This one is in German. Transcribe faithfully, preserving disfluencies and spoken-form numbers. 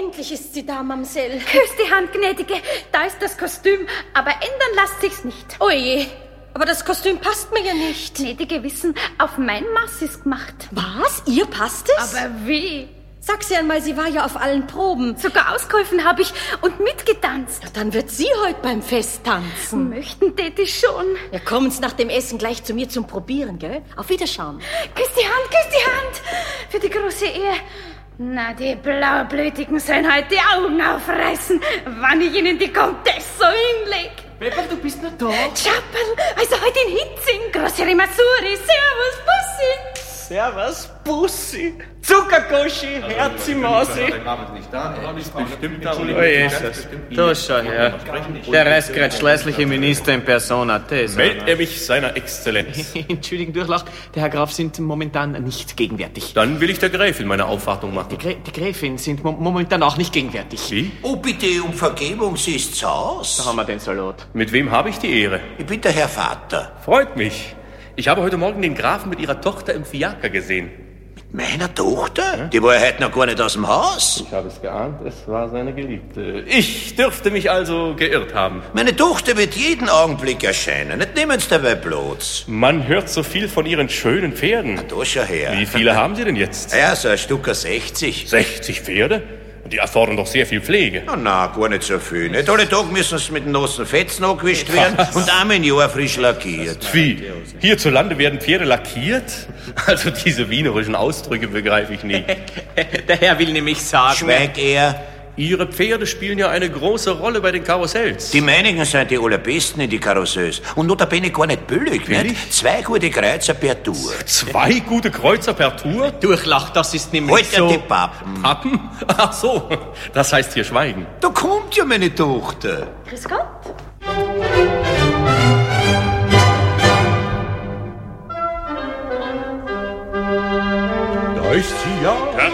endlich ist sie da, Mamsell. Küss die Hand, Gnädige. Da ist das Kostüm, aber ändern lässt sich's nicht. Oje, aber das Kostüm passt mir ja nicht. Gnädige wissen, auf mein Maß ist gemacht. Was? Ihr passt es? Aber wie? Sag sie einmal, sie war ja auf allen Proben. Sogar ausgeholfen habe ich und mitgetanzt. Ja, dann wird sie heute beim Fest tanzen. Möchten Täti schon? Ja, kommen's nach dem Essen gleich zu mir zum Probieren, gell? Auf Wiederschauen. Küss die Hand, küss die Hand. Für die große Ehe. Na, die Blaublütigen sollen heute die Augen aufreißen, wann ich ihnen die Comtesse so hinleg. Pepper, du bist noch da? Chapel, also heute in Hitzing. Große Rimasuri, servus, Bussi. Servus, Bussi. Zuckergoschi, Herzi-Mausi. Oh Jesus, da schau her. Der reißgerät schleißliche Minister in Persona. Meldet er mich seiner Exzellenz? Entschuldigen, Durchlaucht, der Herr Graf sind momentan nicht gegenwärtig. Dann will ich der Gräfin meine Aufwartung machen. Die, Grä die Gräfin sind mo momentan auch nicht gegenwärtig. Wie? Oh, bitte um Vergebung, sie ist zu Haus. Da haben wir den Salat. Mit wem habe ich die Ehre? Ich bin der Herr Vater. Freut mich. Ich habe heute Morgen den Grafen mit ihrer Tochter im Fiaker gesehen. Meiner Tochter? Ja? Die war ja heute noch gar nicht aus dem Haus. Ich habe es geahnt, es war seine Geliebte. Ich dürfte mich also geirrt haben. Meine Tochter wird jeden Augenblick erscheinen. Nicht nehmen Sie dabei bloß. Man hört so viel von Ihren schönen Pferden. Na, da schau her. Wie viele haben Sie denn jetzt? Ja, so ein Stück sechzig. sechzig Pferde? Die erfordern doch sehr viel Pflege. Na, na, gar nicht so viel. Nicht alle Tage müssen sie mit dem nassen Fetzen angewischt werden und einmal im Jahr frisch lackiert. Wie? Hierzulande werden Pferde lackiert? Also diese wienerischen Ausdrücke begreife ich nicht. Der Herr will nämlich sagen... Schweig er. Ihre Pferde spielen ja eine große Rolle bei den Karussells. Die meinigen sind die allerbesten in die Karussells. Und notabene gar nicht billig, nicht? Zwei gute Kreuzer per Tour. Zwei gute Kreuzer per Tour? Durchlaucht, das ist nämlich Halt so... die Pappen. Pappen? Ach so, das heißt hier schweigen. Da kommt ja meine Tochter. Grüß Gott. Da ist sie ja. Herr